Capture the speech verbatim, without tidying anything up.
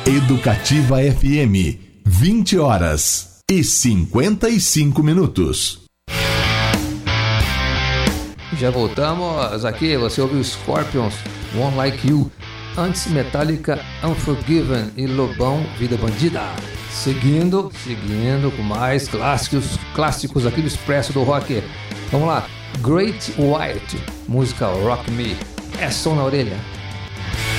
Educativa F M, vinte horas e cinquenta e cinco minutos. Já voltamos aqui, você ouviu Scorpions, One Like You, antes Metallica, Unforgiven e Lobão, Vida Bandida. Seguindo, seguindo com mais clássicos, clássicos aqui do Expresso do Rock. Vamos lá, Great White, música Rock Me, é som na orelha.